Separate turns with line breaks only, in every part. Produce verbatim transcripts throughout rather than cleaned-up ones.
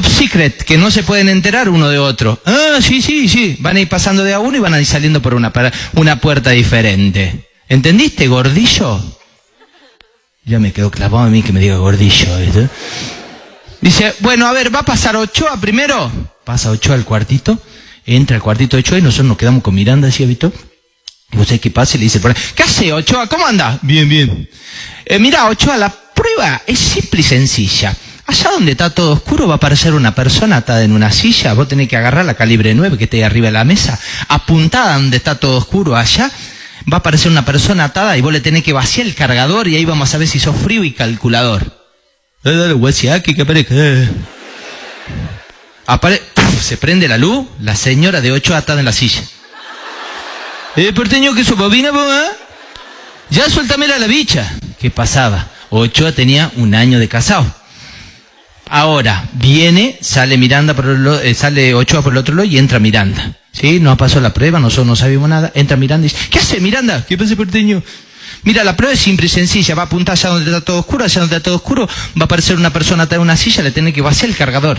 top secret, que no se pueden enterar uno de otro. Ah, sí, sí, sí. Van a ir pasando de a uno y van a ir saliendo por una, una puerta diferente. ¿Entendiste, gordillo? Ya me quedo clavado a mí que me diga gordillo, ¿viste? Dice, bueno, a ver, ¿va a pasar Ochoa primero? Pasa Ochoa al cuartito, entra al cuartito de Ochoa y nosotros nos quedamos con Miranda, ¿sí, Víctor? Y usted qué pasa y le dice, ¿qué hace, Ochoa? ¿Cómo anda? Bien, bien. Eh, mira, Ochoa, la prueba es simple y sencilla. Allá donde está todo oscuro va a aparecer una persona atada en una silla. Vos tenés que agarrar la calibre nueve que está ahí arriba de la mesa, apuntada donde está todo oscuro allá. Va a aparecer una persona atada y vos le tenés que vaciar el cargador y ahí vamos a ver si sos frío y calculador. Dale, dale, guasiaki, que aparezca. Apare... Puf, se prende la luz, la señora de Ochoa atada en la silla. Eh, porteño, ¿qué sos, bobina, vos, eh? Ya suéltame la bicha. ¿Qué pasaba? Ochoa tenía un año de casado. Ahora, viene, sale Miranda por el, eh, sale Ochoa por el otro lado y entra Miranda. ¿Sí? No pasó la prueba, nosotros no sabíamos nada. Entra Miranda y dice, ¿qué hace, Miranda? ¿Qué pasa, porteño? Mira, la prueba es simple y sencilla. Va a apuntar allá donde está todo oscuro, allá donde está todo oscuro. Va a aparecer una persona atada en una silla, le tiene que vaciar el cargador.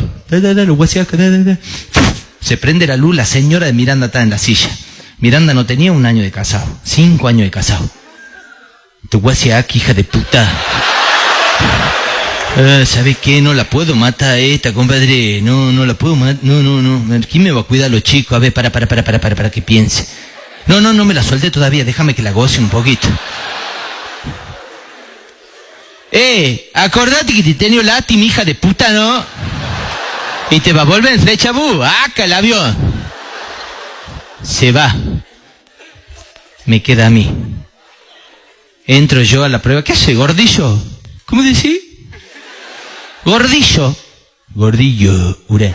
Se prende la luz, la señora de Miranda está en la silla. Miranda no tenía un año de casado, cinco años de casado. Tu guasiaki, hija de puta. Ah, ¿sabe qué? No la puedo matar a esta, compadre. No, no la puedo matar. No, no, no. ¿Quién me va a cuidar a los chicos? A ver, para, para, para, para, para, para que piense. No, no, no me la suelte todavía. Déjame que la goce un poquito. Eh, acordate que te tenía lati, mi hija de puta, ¿no? Y te va a volver en flecha, bu. Acá el avión. Se va. Me queda a mí. Entro yo a la prueba. ¿Qué hace, gordillo? ¿Cómo decís? Gordillo. Gordillo, ure.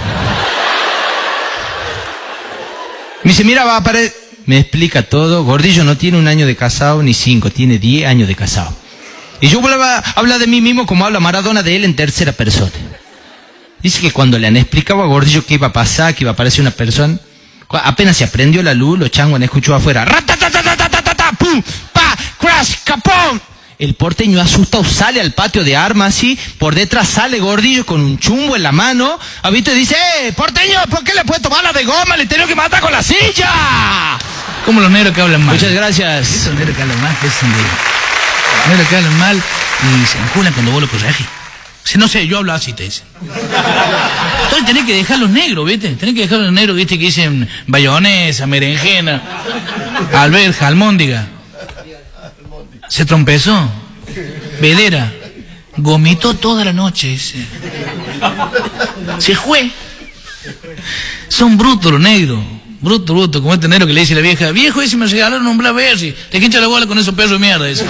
Me dice, mira, va a aparecer. Me explica todo. Gordillo no tiene un año de casado ni cinco, tiene diez años de casado. Y yo vuelvo a hablar de mí mismo como habla Maradona de él en tercera persona. Dice que cuando le han explicado a Gordillo qué iba a pasar, que iba a aparecer una persona, apenas se aprendió la luz, los changos han escuchado afuera. ¡Ratatatatatatatata! ¡Pum! ¡Pa! ¡Crash! ¡Capón! El porteño asustado sale al patio de armas, así, por detrás sale Gordillo con un chumbo en la mano, ¿ha visto? Y dice, ¡eh, porteño, ¿por qué le puede tomar la de goma? Le tengo que matar con la silla.
Como los negros que hablan mal.
Muchas gracias.
Esos negros que hablan mal, que son de... Los negros que hablan mal y se enculan cuando vos lo corregís. Si no sé, yo hablo así, te dicen. Entonces tenés que dejar los negros, ¿viste? Tenés que dejar los negros, ¿viste? Que dicen bayonesa, berenjena, alberja, almóndiga. Se trompezó, velera, gomitó toda la noche, ese. Se fue. Son brutos los negros, bruto, bruto, como este negro que le dice a la vieja, viejo, ese me regalaron un Blackberry, te hincha la bola con esos perros de mierda, ese.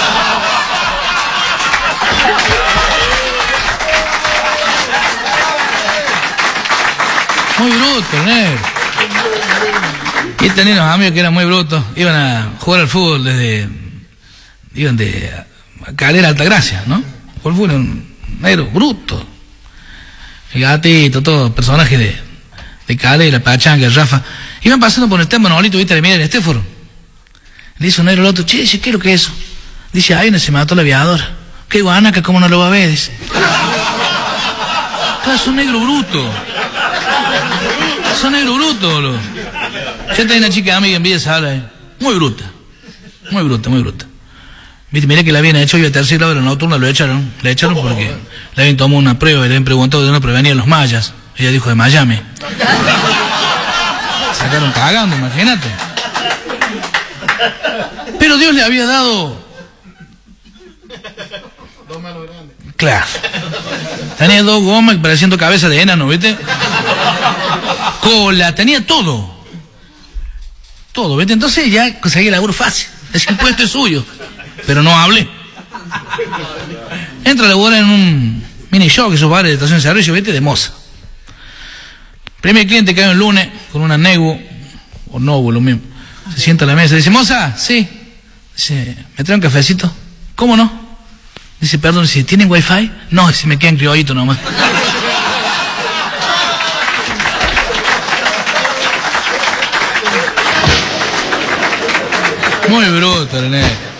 Muy bruto, el negro. Y tenían unos amigos que eran muy brutos, iban a jugar al fútbol desde... iban de Calera Altagracia, ¿no? Por fútbol, un negro bruto. El gatito, todo, personajes de, de Calera, Pachanga, Rafa. Iban pasando por el tema Manolito, ¿viste? Le mira el Estéforo. Le dice un negro al otro, che, ¿qué es lo que es eso? Dice, ay, no se mató la aviadora. Qué guanaca, ¿cómo no lo va a ver? Dice. Claro, es un negro bruto. Es un negro bruto, boludo. Ya tengo una chica amiga en Villa Sala, eh. Muy bruta. Muy bruta, muy bruta. Viste, mirá que la habían hecho, iba a tercer grado de la nocturna, lo echaron. Le echaron porque le habían tomado una prueba y le habían preguntado de dónde provenían los mayas. Ella dijo de Miami. Sacaron cagando, imagínate. Pero Dios le había dado... Dos manos grandes. Claro. Tenía dos gomas pareciendo cabeza de enano, ¿viste? Cola, tenía todo. Todo, ¿viste? Entonces ya conseguí el laburo fácil. El puesto es suyo. Pero no hablé. Entra a laburar en un mini show, que esos bares de estación de servicio, ¿viste? De moza. Primer cliente cae un lunes con una Negu, o Novo, lo mismo. Se sienta a la mesa, dice, moza, sí. Dice, ¿me trae un cafecito? ¿Cómo no? Dice, perdón, si ¿tienen wifi? No, si me quedan criollito nomás. Muy bruto, el negro.